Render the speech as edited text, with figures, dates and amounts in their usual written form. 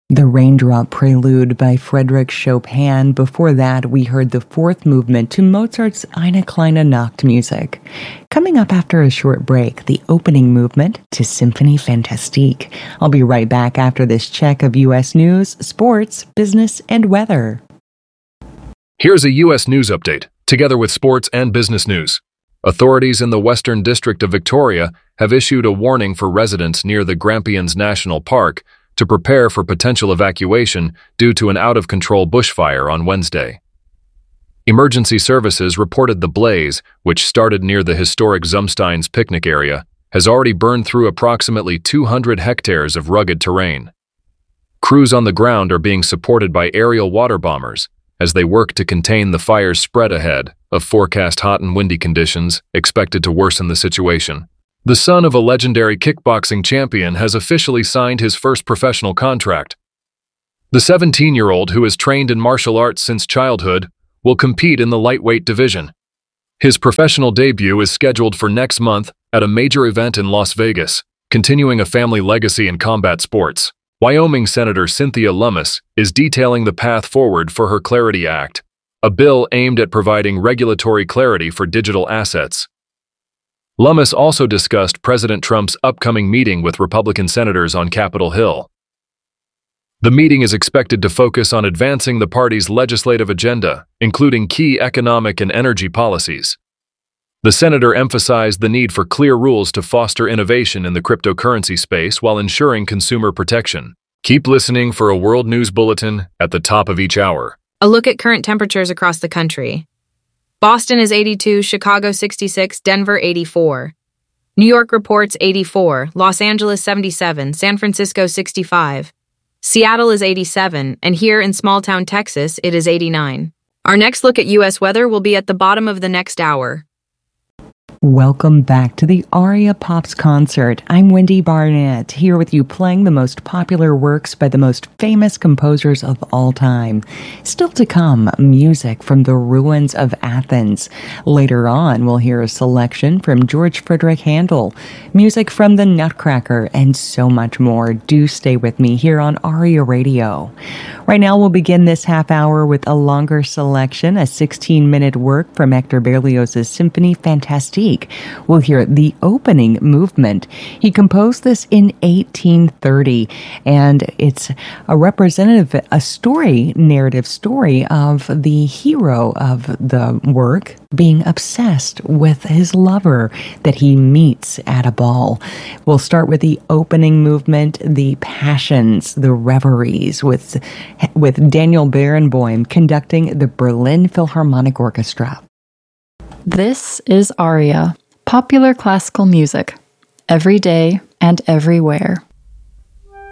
The Raindrop Prelude by Frédéric Chopin. Before that, we heard the fourth movement to Mozart's Eine kleine Nachtmusik. Coming up after a short break, the opening movement to Symphonie Fantastique. I'll be right back after this check of U.S. news, sports, business, and weather. Here's a U.S. news update, together with sports and business news. Authorities in the Western District of Victoria have issued a warning for residents near the Grampians National Park to prepare for potential evacuation due to an out-of-control bushfire on Wednesday. Emergency services reported the blaze, which started near the historic Zumsteins picnic area, has already burned through approximately 200 hectares of rugged terrain. Crews on the ground are being supported by aerial water bombers as they work to contain the fire's spread ahead of forecast hot and windy conditions expected to worsen the situation. The son of a legendary kickboxing champion has officially signed his first professional contract. The 17-year-old, who has trained in martial arts since childhood, will compete in the lightweight division. His professional debut is scheduled for next month at a major event in Las Vegas, continuing a family legacy in combat sports. Wyoming Senator Cynthia Lummis is detailing the path forward for her Clarity Act, a bill aimed at providing regulatory clarity for digital assets. Lummis also discussed President Trump's upcoming meeting with Republican senators on Capitol Hill. The meeting is expected to focus on advancing the party's legislative agenda, including key economic and energy policies. The senator emphasized the need for clear rules to foster innovation in the cryptocurrency space while ensuring consumer protection. Keep listening for a World News Bulletin at the top of each hour. A look at current temperatures across the country. Boston is 82, Chicago 66, Denver 84. New York reports 84, Los Angeles 77, San Francisco 65. Seattle is 87, and here in small-town Texas, it is 89. Our next look at U.S. weather will be at the bottom of the next hour. Welcome back to the Aria Pops concert. I'm Wendy Barnett, here with you playing the most popular works by the most famous composers of all time. Still to come, music from the ruins of Athens. Later on, we'll hear a selection from George Frideric Handel, music from the Nutcracker, and so much more. Do stay with me here on Aria Radio. Right now, we'll begin this half hour with a longer selection, a 16-minute work from Hector Berlioz's Symphonie Fantastique. We'll hear the opening movement. He composed this in 1830, and it's a representative, narrative story of the hero of the work being obsessed with his lover that he meets at a ball. We'll start with the opening movement, the passions, the reveries, with Daniel Barenboim conducting the Berlin Philharmonic Orchestra. This is Aria, popular classical music, every day and everywhere.